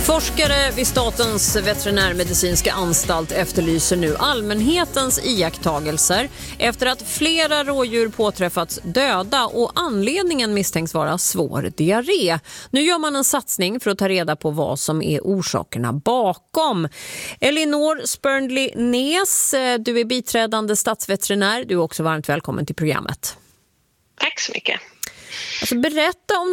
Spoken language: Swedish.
Forskare vid Statens veterinärmedicinska anstalt efterlyser nu allmänhetens iakttagelser efter att flera rådjur påträffats döda och anledningen misstänks vara svår diarré. Nu gör man en satsning för att ta reda på vad som är orsakerna bakom. Elinor Spörndli-Nes, du är biträdande statsveterinär. Du är också varmt välkommen till programmet. Tack så mycket. Alltså, berätta om